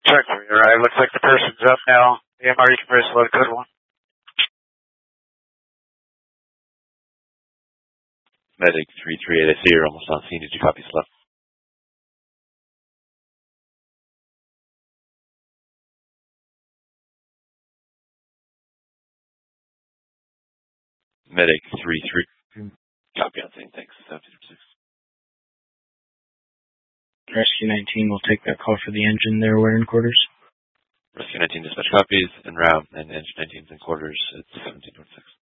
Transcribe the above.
Check for you, right? Looks like the person's up now. AMR, you can press load code 1. Medic 338, I see you're almost on scene. Did you copy slip? Medic 33. Copy on scene, thanks. 706. Rescue 19 will take that call for the engine there. Where in quarters? Rescue 19 dispatch copies en route, and engine 19's in quarters. It's 17.6.